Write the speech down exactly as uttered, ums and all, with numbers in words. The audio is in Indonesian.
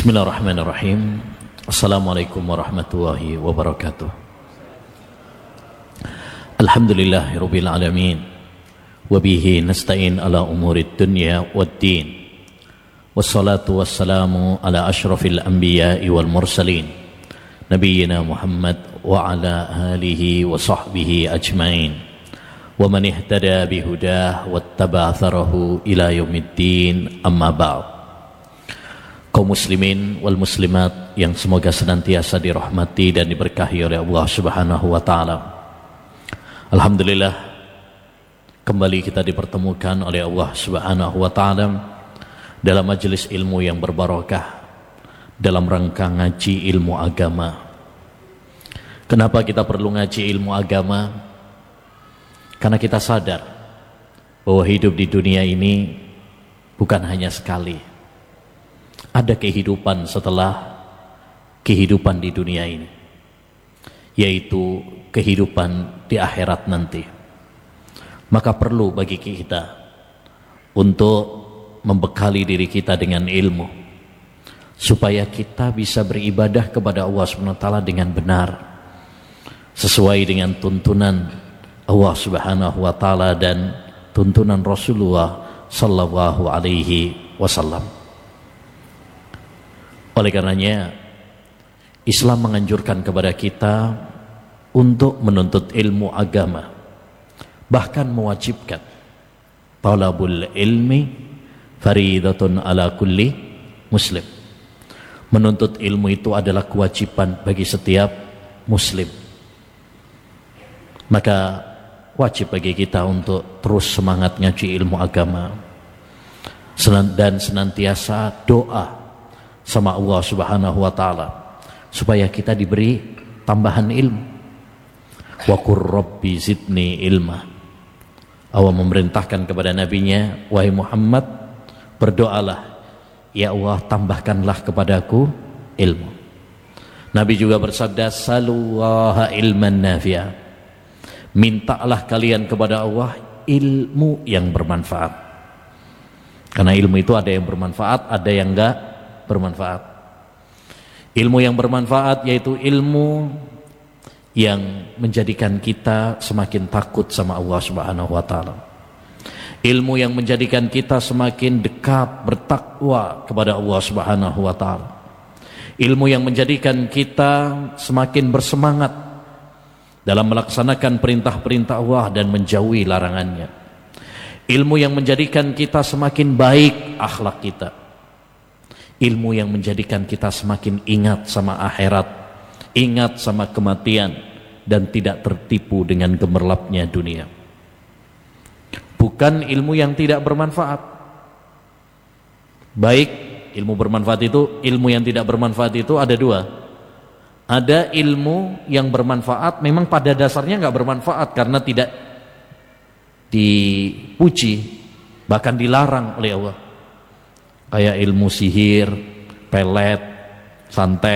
Bismillahirrahmanirrahim. Assalamualaikum warahmatullahi wabarakatuh. Alhamdulillahirabbil alamin. Wa bihi nasta'in ala umurid dunya waddin. Wassalatu wassalamu ala asyrafil anbiya'i wal mursalin. Nabiyyina Muhammad wa ala alihi wa sahbihi ajmain. Wa man ihtada bihudah wattaba atharahu ila yaumiddin, amma ba'd. Kaum muslimin wal muslimat yang semoga senantiasa dirahmati dan diberkahi oleh Allah Subhanahu wa taala. Alhamdulillah, kembali kita dipertemukan oleh Allah Subhanahu wa taala dalam majelis ilmu yang berbarokah, dalam rangka ngaji ilmu agama. Kenapa kita perlu ngaji ilmu agama? Karena kita sadar bahwa hidup di dunia ini bukan hanya sekali. Ada kehidupan setelah kehidupan di dunia ini, yaitu kehidupan di akhirat nanti. Maka perlu bagi kita untuk membekali diri kita dengan ilmu, supaya kita bisa beribadah kepada Allah subhanahu wa taala dengan benar, sesuai dengan tuntunan Allah subhanahu wa taala dan tuntunan Rasulullah sallallahu alaihi wasallam. Oleh karenanya, Islam menganjurkan kepada kita untuk menuntut ilmu agama, bahkan mewajibkan talabul ilmi faridatun ala kulli muslim. Menuntut ilmu itu adalah kewajiban bagi setiap muslim. Maka wajib bagi kita untuk terus semangat ngaji ilmu agama dan senantiasa doa sama Allah subhanahu wa ta'ala supaya kita diberi tambahan ilmu. Wa qur rabbi zidni ilma. Allah memerintahkan kepada nabinya, wahai Muhammad, berdoalah, ya Allah tambahkanlah kepadaku ilmu. Nabi juga bersabda, salullaha ilman nafi'a. Mintalah kalian kepada Allah ilmu yang bermanfaat. Karena ilmu itu ada yang bermanfaat, ada yang enggak bermanfaat. Ilmu yang bermanfaat yaitu ilmu yang menjadikan kita semakin takut sama Allah Subhanahu wa taala. Ilmu yang menjadikan kita semakin dekat bertakwa kepada Allah Subhanahu wa taala. Ilmu yang menjadikan kita semakin bersemangat dalam melaksanakan perintah-perintah Allah dan menjauhi larangannya. Ilmu yang menjadikan kita semakin baik akhlak kita. Ilmu yang menjadikan kita semakin ingat sama akhirat, ingat sama kematian, dan tidak tertipu dengan gemerlapnya dunia. Bukan ilmu yang tidak bermanfaat. Baik, ilmu bermanfaat itu, ilmu yang tidak bermanfaat itu ada dua. Ada ilmu yang bermanfaat, memang pada dasarnya nggak bermanfaat karena tidak dipuji, bahkan dilarang oleh Allah. Kayak ilmu sihir, pelet, santet,